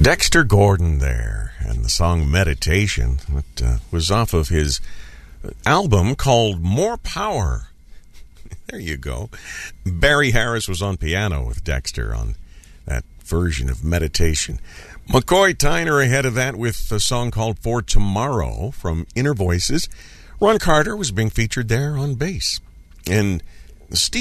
Dexter Gordon there, and the song Meditation, that was off of his album called More Power. There you go. Barry Harris was on piano with Dexter on that version of Meditation. McCoy Tyner ahead of that with a song called For Tomorrow from Inner Voices. Ron Carter was being featured there on bass. And Steve